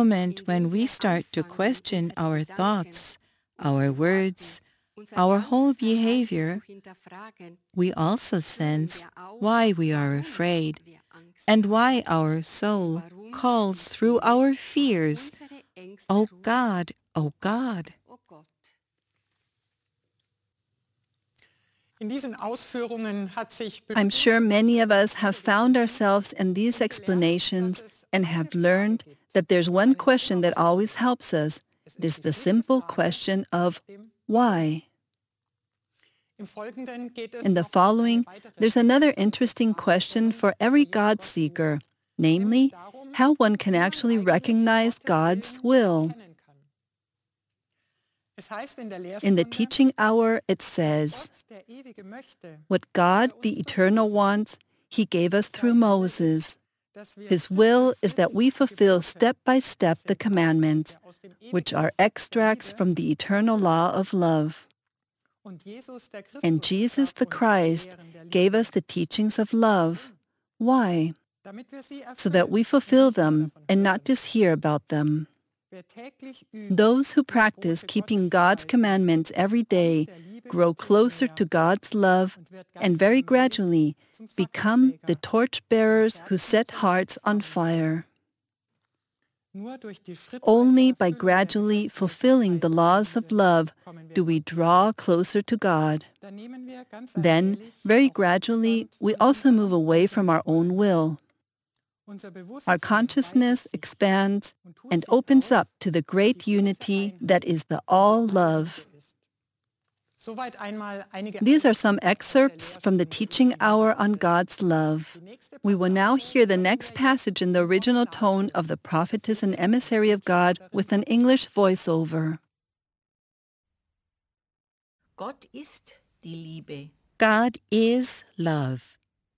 moment when we start to question our thoughts, our words, our whole behavior, we also sense why we are afraid and why our soul calls through our fears, "Oh God, oh God." I'm sure many of us have found ourselves in these explanations and have learned that there's one question that always helps us. It is the simple question of why. In the following, there's another interesting question for every God seeker, namely, how one can actually recognize God's will. In the teaching hour, it says, "What God, the Eternal, wants, He gave us through Moses. His will is that we fulfill step by step the commandments, which are extracts from the eternal law of love. And Jesus the Christ gave us the teachings of love. Why? So that we fulfill them and not just hear about them. Those who practice keeping God's commandments every day grow closer to God's love and very gradually become the torchbearers who set hearts on fire. Only by gradually fulfilling the laws of love do we draw closer to God. Then, very gradually, we also move away from our own will. Our consciousness expands and opens up to the great unity that is the all-love. These are some excerpts from the teaching hour on God's love. We will now hear the next passage in the original tone of the prophetess and emissary of God with an English voiceover. Gott ist die Liebe. God is love.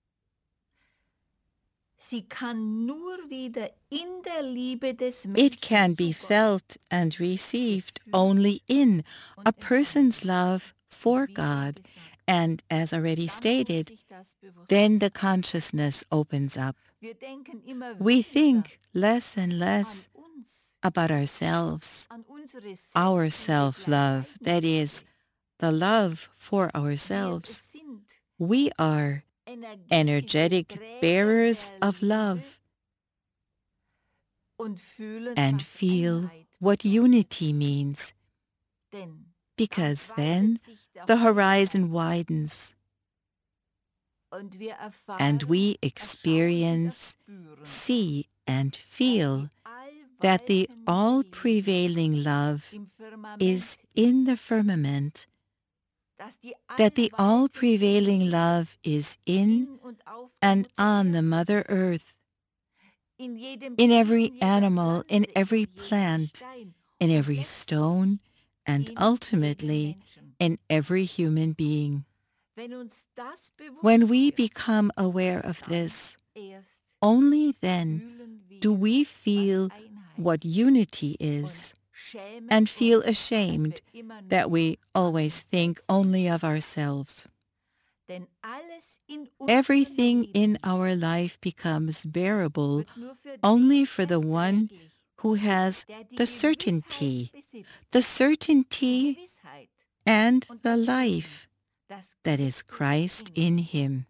Sie kann nur wieder in der Liebe des It Menschen can be felt and received only in a person's love for God. And as already stated, then the consciousness opens up. We think less and less about ourselves, our self-love, that is, the love for ourselves. We are energetic bearers of love and feel what unity means, because then the horizon widens and we experience, see, and feel that the all-prevailing love is in the firmament, that the all-prevailing love is in and on the Mother Earth, in every animal, in every plant, in every stone, and ultimately in every human being. When we become aware of this, only then do we feel what unity is and feel ashamed that we always think only of ourselves. Everything in our life becomes bearable only for the one who has the certainty and the life that is Christ in him.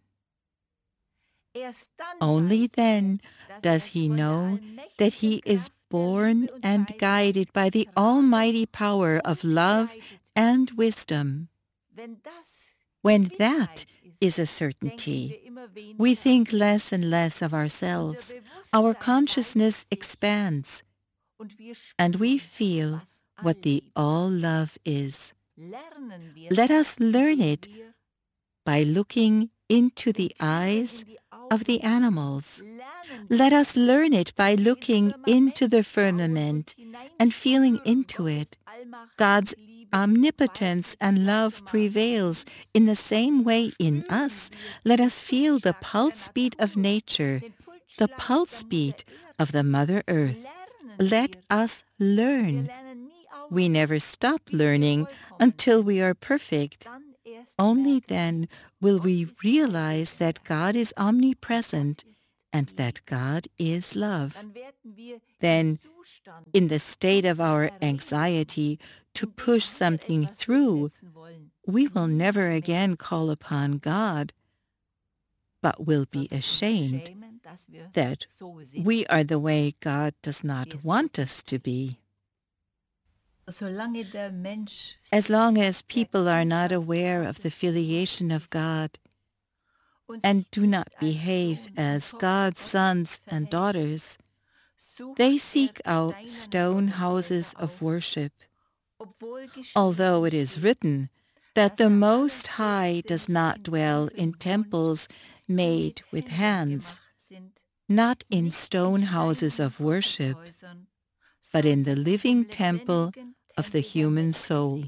Only then does he know that he is born and guided by the almighty power of love and wisdom. When that is a certainty, we think less and less of ourselves. Our consciousness expands, and we feel what the all-love is. Let us learn it by looking into the eyes of the animals. Let us learn it by looking into the firmament and feeling into it. God's omnipotence and love prevails in the same way in us. Let us feel the pulse beat of nature, the pulse beat of the Mother Earth. Let us learn. We never stop learning until we are perfect. Only then will we realize that God is omnipresent and that God is love. Then in the state of our anxiety to push something through, we will never again call upon God, but will be ashamed that we are the way God does not want us to be. As long as people are not aware of the filiation of God and do not behave as God's sons and daughters, they seek out stone houses of worship, although it is written that the Most High does not dwell in temples made with hands, not in stone houses of worship, but in the living temple of the human soul.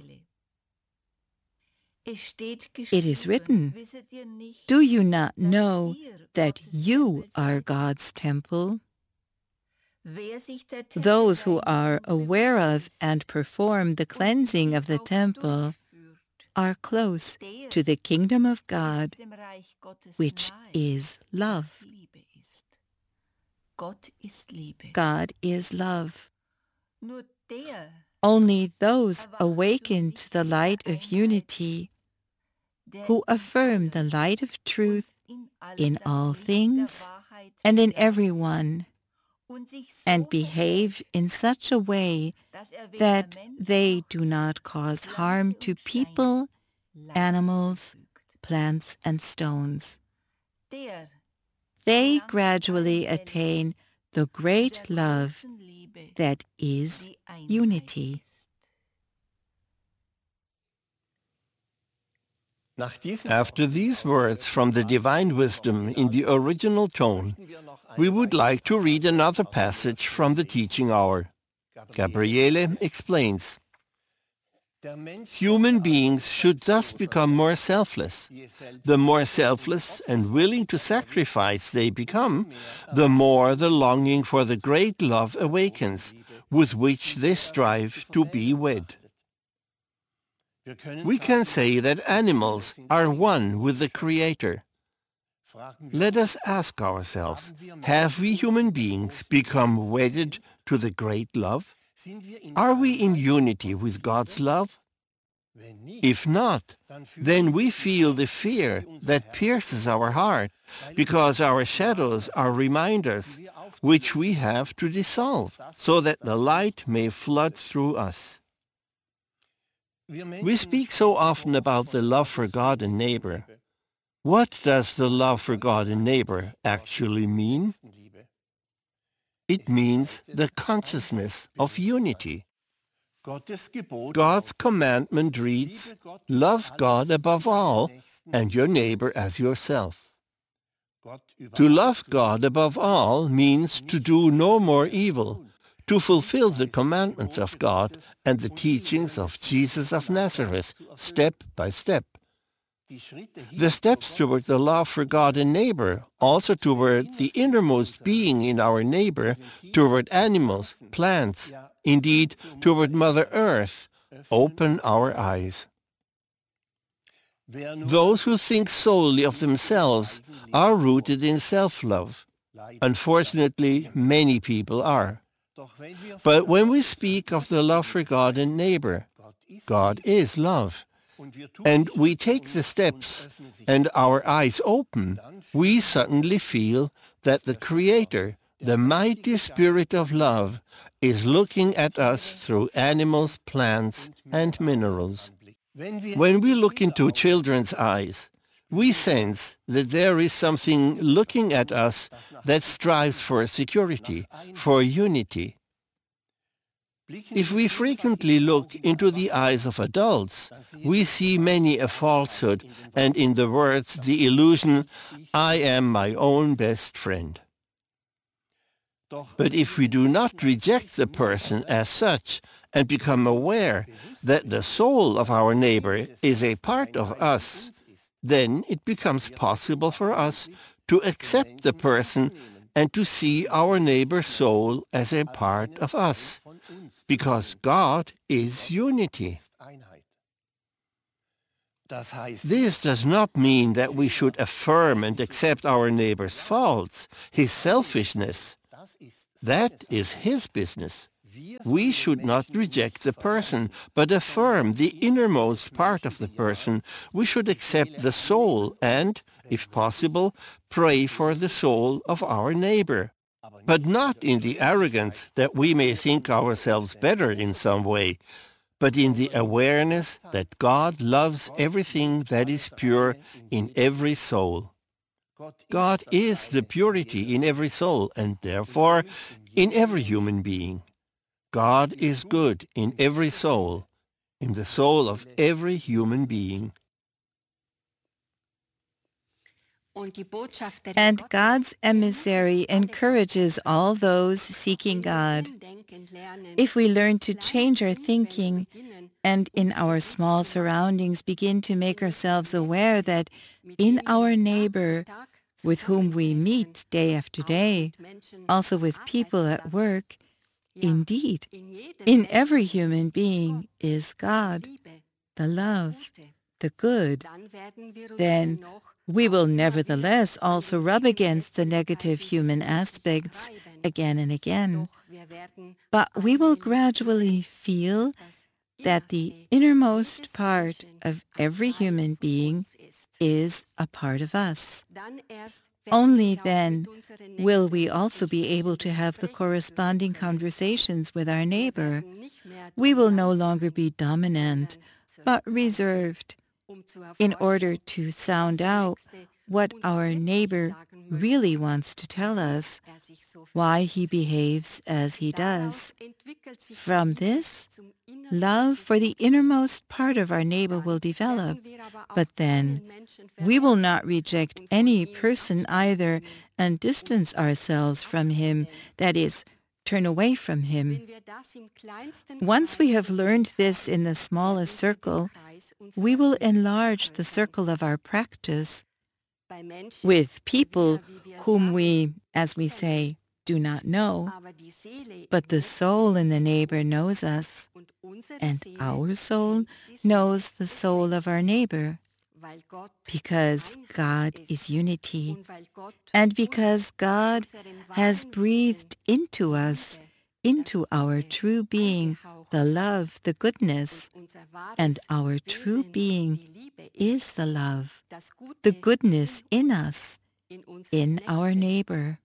It is written, "Do you not know that you are God's temple?" Those who are aware of and perform the cleansing of the temple are close to the kingdom of God, which is love. God is love. Only those awakened to the light of unity, who affirm the light of truth in all things and in everyone, and behave in such a way that they do not cause harm to people, animals, plants, and stones. They gradually attain the great love that is unity. After these words from the divine wisdom in the original tone, we would like to read another passage from the teaching hour. Gabriele explains, "Human beings should thus become more selfless. The more selfless and willing to sacrifice they become, the more the longing for the great love awakens, with which they strive to be wed. We can say that animals are one with the Creator. Let us ask ourselves, have we human beings become wedded to the great love? Are we in unity with God's love? If not, then we feel the fear that pierces our heart, because our shadows are reminders which we have to dissolve, so that the light may flood through us. We speak so often about the love for God and neighbor. What does the love for God and neighbor actually mean? It means the consciousness of unity. God's commandment reads, "Love God above all and your neighbor as yourself." To love God above all means to do no more evil, to fulfill the commandments of God and the teachings of Jesus of Nazareth, step by step. The steps toward the love for God and neighbor, also toward the innermost being in our neighbor, toward animals, plants, indeed toward Mother Earth, open our eyes. Those who think solely of themselves are rooted in self-love. Unfortunately, many people are. But when we speak of the love for God and neighbor, God is love, and we take the steps and our eyes open, we suddenly feel that the Creator, the mighty Spirit of love, is looking at us through animals, plants, and minerals. When we look into children's eyes, we sense that there is something looking at us that strives for security, for unity. If we frequently look into the eyes of adults, we see many a falsehood and, in the words, the illusion, "I am my own best friend." But if we do not reject the person as such and become aware that the soul of our neighbor is a part of us, then it becomes possible for us to accept the person and to see our neighbor's soul as a part of us, because God is unity. This does not mean that we should affirm and accept our neighbor's faults, his selfishness. That is his business. We should not reject the person, but affirm the innermost part of the person. We should accept the soul and, if possible, pray for the soul of our neighbor. But not in the arrogance that we may think ourselves better in some way, but in the awareness that God loves everything that is pure in every soul. God is the purity in every soul, and therefore in every human being. God is good in every soul, in the soul of every human being. And God's emissary encourages all those seeking God. If we learn to change our thinking and in our small surroundings begin to make ourselves aware that in our neighbor, with whom we meet day after day, also with people at work, indeed, in every human being is God, the love, the good, then we will nevertheless also rub against the negative human aspects again and again. But we will gradually feel that the innermost part of every human being is a part of us. Only then will we also be able to have the corresponding conversations with our neighbor. We will no longer be dominant, but reserved, in order to sound out what our neighbor really wants to tell us, why he behaves as he does. From this, love for the innermost part of our neighbor will develop, but then we will not reject any person either and distance ourselves from him, that is, turn away from him. Once we have learned this in the smallest circle, we will enlarge the circle of our practice with people whom we, as we say, do not know, but the soul in the neighbor knows us, and our soul knows the soul of our neighbor, because God is unity, and because God has breathed into us, into our true being, the love, the goodness, and our true being is the love, the goodness in us, in our neighbor.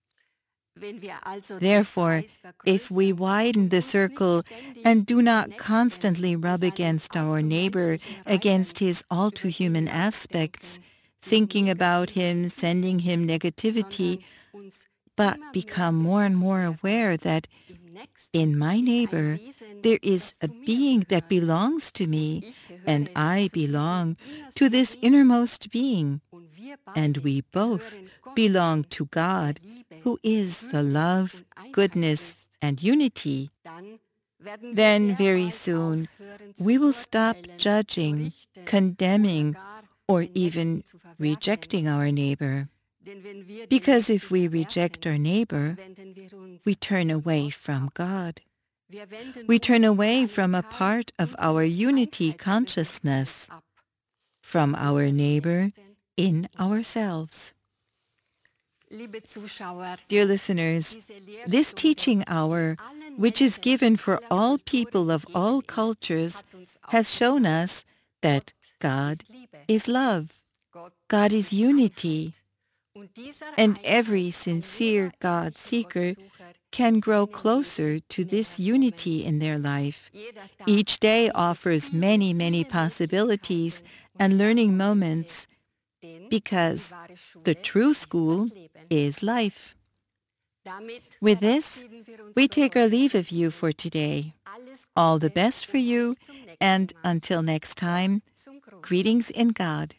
Therefore, if we widen the circle and do not constantly rub against our neighbor, against his all-too-human aspects, thinking about him, sending him negativity, but become more and more aware that in my neighbor there is a being that belongs to me, and I belong to this innermost being, and we both belong to God, who is the love, goodness, and unity, then very soon we will stop judging, condemning, or even rejecting our neighbor. Because if we reject our neighbor, we turn away from God. We turn away from a part of our unity consciousness, from our neighbor in ourselves. Dear listeners, this teaching hour, which is given for all people of all cultures, has shown us that God is love, God is unity, and every sincere God-seeker can grow closer to this unity in their life. Each day offers many, many possibilities and learning moments, because the true school is life. With this, we take our leave of you for today. All the best for you, and until next time, greetings in God.